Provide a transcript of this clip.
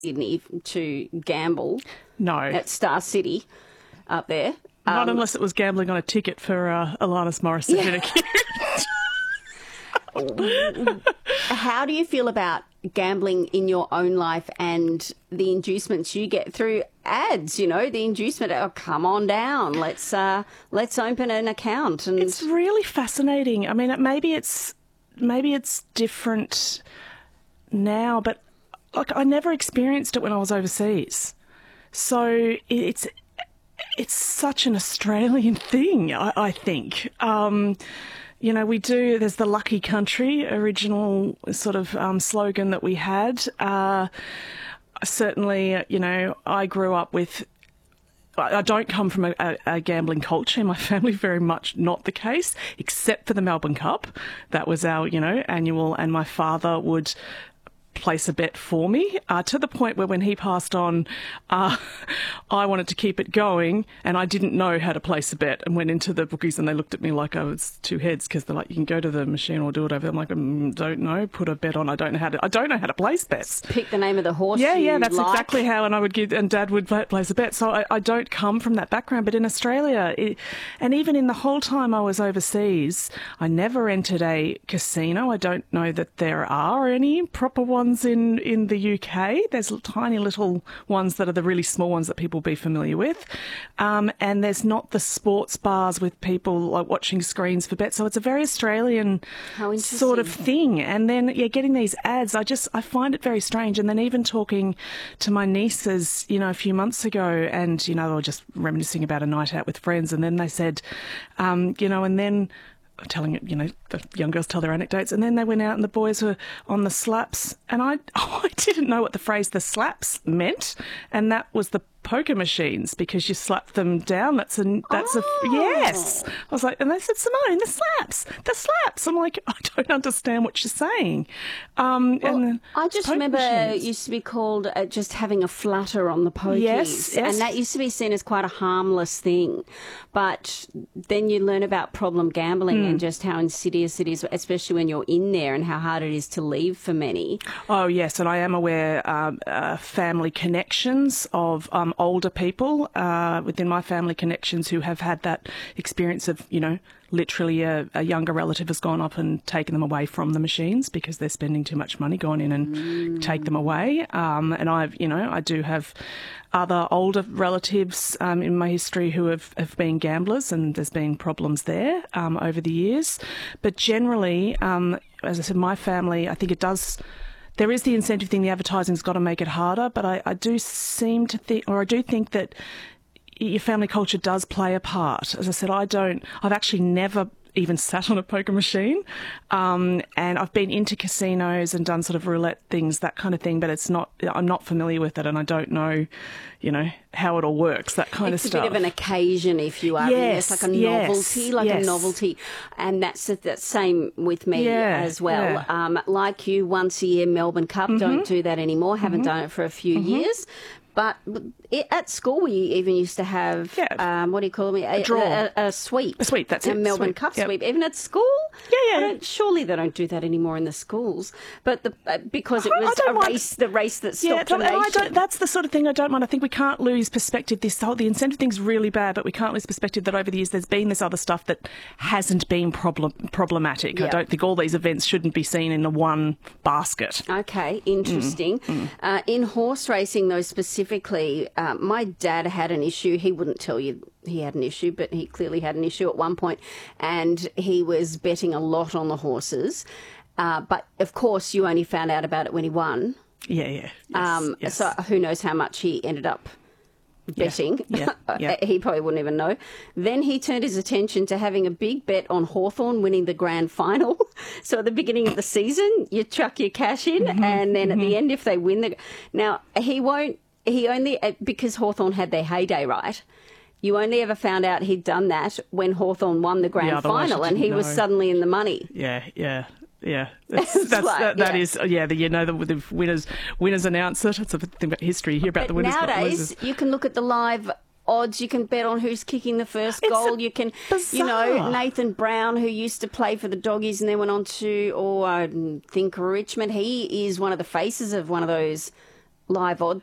Sydney to gamble. No. At Star City up there. Not unless it was gambling on a ticket for Alanis Morissette. How do you feel about gambling in your own life and the inducements you get through ads? You know, the inducement, oh, come on down, let's open an account. And it's really fascinating. I mean, maybe it's different now, but like I never experienced it when I was overseas. So it's such an Australian thing, I think. You know, there's the lucky country original sort of slogan that we had. Certainly, you know, I grew up with, I don't come from a gambling culture in my family, very much not the case, except for the Melbourne Cup. That was our, you know, annual, and my father would place a bet for me to the point where when he passed on, I wanted to keep it going and I didn't know how to place a bet and went into the bookies and they looked at me like I was two heads because they're like, you can go to the machine or do it over there. I'm like, don't know, put a bet on. I don't know how to place bets. Pick the name of the horse. Yeah, that's exactly how. And I would and Dad would place a bet. So I don't come from that background. But in Australia, and even in the whole time I was overseas, I never entered a casino. I don't know that there are any proper ones in the UK. There's tiny little ones that are the really small ones that people will be familiar with. And there's not the sports bars with people like watching screens for bets. So it's a very Australian sort of thing. And then, getting these ads, I find it very strange. And then even talking to my nieces, you know, a few months ago, and, you know, they were just reminiscing about a night out with friends. And then they said, you know, and then telling it, you know, the young girls tell their anecdotes, and then they went out and the boys were on the slaps, and I didn't know what the phrase "the slaps" meant, and that was the poker machines because you slap them down. Yes. I was like, and they said, Simone, the slaps. I'm like, I don't understand what you're saying. And I just remember it used to be called just having a flutter on the pokies. Yes. And that used to be seen as quite a harmless thing. But then you learn about problem gambling and just how insidious it is, especially when you're in there, and how hard it is to leave for many. Oh, yes, and I am aware family connections of older people within my family connections who have had that experience of, you know, literally a younger relative has gone up and taken them away from the machines because they're spending too much money, gone in and take them away. And I do have other older relatives in my history who have been gamblers, and there's been problems there over the years. But generally, as I said, my family, I think there is the incentive thing, the advertising's got to make it harder, but I do think that your family culture does play a part. As I said, I've actually never even sat on a poker machine, and I've been into casinos and done sort of roulette things, that kind of thing, but I'm not familiar with it, and I don't know, you know, how it all works, that kind of stuff. It's a bit of an occasion if you are. Yes, it's like a novelty, and that's the same with me as well. Yeah. Like you, once a year Melbourne Cup, don't do that anymore, haven't done it for a few years. But at school, we even used to have, what do you call me? A draw. A sweep. A sweep, that's it. A Melbourne Cup sweep. Even at school? Yeah. Surely they don't do that anymore in the schools. But because it was the race that stopped the nation. That's the sort of thing I don't mind. I think we can't lose perspective. The incentive thing's really bad, but we can't lose perspective that over the years there's been this other stuff that hasn't been problematic. Yep. I don't think all these events shouldn't be seen in the one basket. Okay, interesting. In horse racing, though, specifically, my dad had an issue. He wouldn't tell you he had an issue, but he clearly had an issue at one point, and he was betting a lot on the horses. But, of course, you only found out about it when he won. Yeah. Yes. So who knows how much he ended up betting. Yeah. He probably wouldn't even know. Then he turned his attention to having a big bet on Hawthorn winning the grand final. So at the beginning of the season, you chuck your cash in, and then at the end, if they win Now, he only, because Hawthorn had their heyday, right? You only ever found out he'd done that when Hawthorn won the grand final, and he was suddenly in the money. Yeah. The winners announce it. It's a thing about history. You hear about the winners. Nowadays, you can look at the live odds. You can bet on who's kicking the first goal. You can, Nathan Brown, who used to play for the Doggies and then went on to, I think, Richmond. He is one of the faces of one of those live odds